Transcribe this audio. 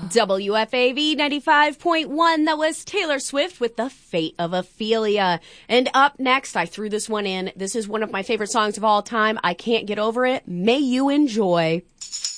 WFAV 95.1. That was Taylor Swift with The Fate of Ophelia. And up next, I threw this one in. This is one of my favorite songs of all time. I can't get over it. May you enjoy.